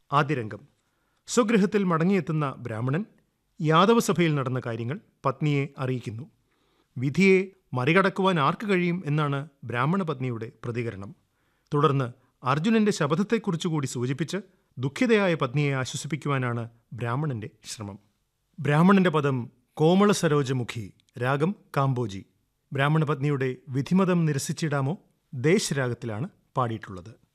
ആദ്യ രംഗം. സ്വഗൃഹത്തിൽ മടങ്ങിയെത്തുന്ന ബ്രാഹ്മണൻ യാദവസഭയിൽ നടന്ന കാര്യങ്ങൾ പത്നിയെ അറിയിക്കുന്നു. വിധിയെ മറികടക്കുവാൻ ആർക്ക് കഴിയും എന്നാണ് ബ്രാഹ്മണ പത്നിയുടെ പ്രതികരണം. തുടർന്ന് അർജുനന്റെ ശപഥത്തെക്കുറിച്ചുകൂടി സൂചിപ്പിച്ച് ദുഃഖിതയായ പത്നിയെ ആശ്വസിപ്പിക്കുവാനാണ് ബ്രാഹ്മണന്റെ ശ്രമം. ബ്രാഹ്മണന്റെ പദം കോമള സരോജമുഖി, രാഗം കാമ്പോജി. ബ്രാഹ്മണ പത്നിയുടെ വിധിമതം നിരസിച്ചിടാമോ ദേശരാഗത്തിലാണ് പാടിയിട്ടുള്ളത്.